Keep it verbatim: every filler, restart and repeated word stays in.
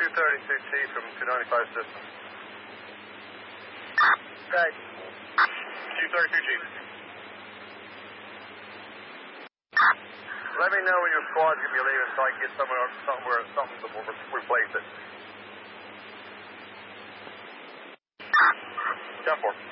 two thirty-two T from two ninety-five Systems. Right. two thirty-two G. Let me know when your squad's going to be leaving so I can get somewhere, somewhere, something to re- replace it. ten four.